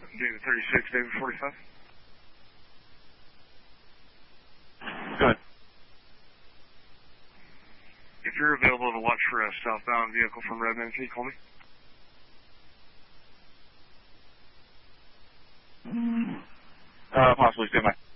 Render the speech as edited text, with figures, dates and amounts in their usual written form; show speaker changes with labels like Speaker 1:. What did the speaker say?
Speaker 1: David 36, David 45.
Speaker 2: Good.
Speaker 1: If you're available to watch for a southbound vehicle from Redmond, can you call me?
Speaker 2: Possibly, stand by.